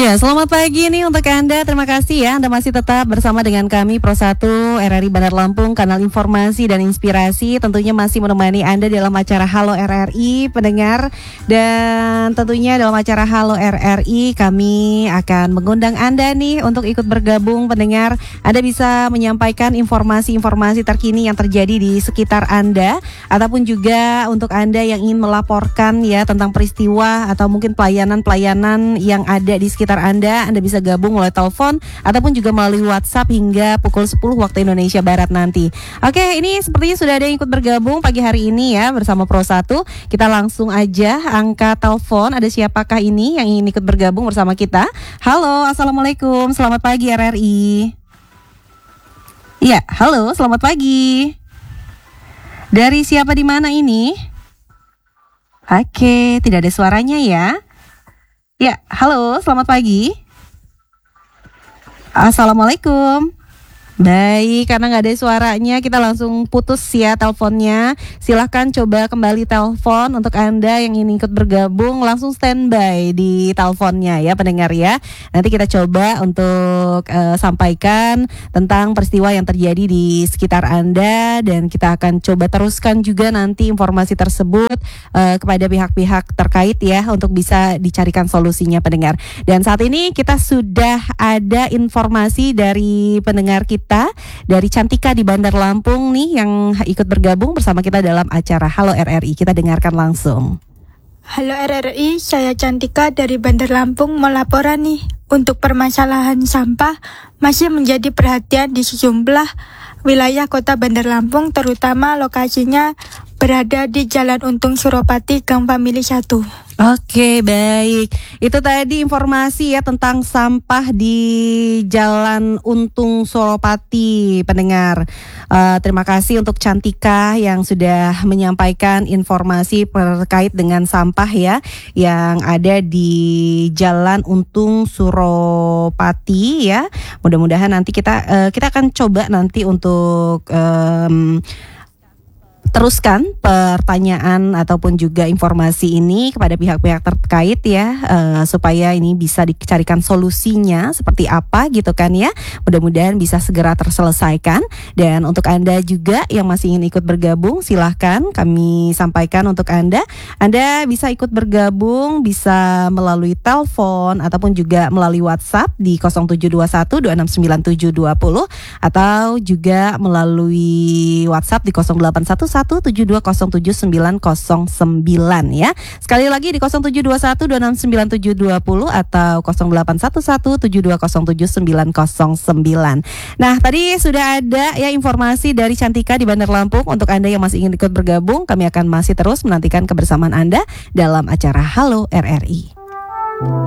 Ya, selamat pagi nih untuk Anda. Terima kasih ya Anda masih tetap bersama dengan kami Pro 1 RRI Bandar Lampung, kanal informasi dan inspirasi. Tentunya masih menemani Anda dalam acara Halo RRI pendengar. Dan tentunya dalam acara Halo RRI kami akan mengundang Anda nih untuk ikut bergabung pendengar. Anda bisa menyampaikan informasi-informasi terkini yang terjadi di sekitar Anda, ataupun juga untuk Anda yang ingin melaporkan ya tentang peristiwa atau mungkin pelayanan-pelayanan yang ada di sekitar Anda bisa gabung melalui telepon ataupun juga melalui WhatsApp hingga pukul 10 waktu Indonesia Barat nanti. Oke, ini sepertinya sudah ada yang ikut bergabung pagi hari ini ya bersama Pro 1. Kita langsung aja angkat telepon. Ada siapakah ini yang ingin ikut bergabung bersama kita? Halo, Assalamualaikum. Selamat pagi RRI. Iya, halo, selamat pagi. Dari siapa di mana ini? Oke, tidak ada suaranya ya. Ya, halo, selamat pagi. Assalamualaikum. Baik, karena nggak ada suaranya, kita langsung putus ya teleponnya. Silahkan coba kembali telepon untuk Anda yang ingin ikut bergabung, langsung standby di teleponnya ya pendengar ya. Nanti kita coba untuk sampaikan tentang peristiwa yang terjadi di sekitar Anda, dan kita akan coba teruskan juga nanti informasi tersebut kepada pihak-pihak terkait ya untuk bisa dicarikan solusinya pendengar. Dan saat ini kita sudah ada informasi dari pendengar kita dari Cantika di Bandar Lampung nih yang ikut bergabung bersama kita dalam acara Halo RRI. Kita dengarkan langsung. Halo RRI, saya Cantika dari Bandar Lampung mau laporan nih. Untuk permasalahan sampah masih menjadi perhatian di sejumlah wilayah kota Bandar Lampung, terutama lokasinya berada di Jalan Untung Suropati, Gang Famili 1. Oke, baik. Itu tadi informasi ya tentang sampah di Jalan Untung Suropati, pendengar. Terima kasih untuk Cantika yang sudah menyampaikan informasi terkait dengan sampah ya yang ada di Jalan Untung Suropati ya. Mudah-mudahan nanti kita akan coba nanti untuk teruskan pertanyaan ataupun juga informasi ini kepada pihak-pihak terkait ya, supaya ini bisa dicarikan solusinya seperti apa gitu kan ya. Mudah-mudahan bisa segera terselesaikan. Dan untuk Anda juga yang masih ingin ikut bergabung, silahkan kami sampaikan untuk Anda bisa ikut bergabung, bisa melalui telepon ataupun juga melalui WhatsApp di 0721 269720 atau juga melalui WhatsApp di 0811 72077909 ya. Sekali lagi di 0721269720 atau 081172077909. Nah, tadi sudah ada ya informasi dari Cantika di Bandar Lampung. Untuk Anda yang masih ingin ikut bergabung, kami akan masih terus menantikan kebersamaan Anda dalam acara Halo RRI.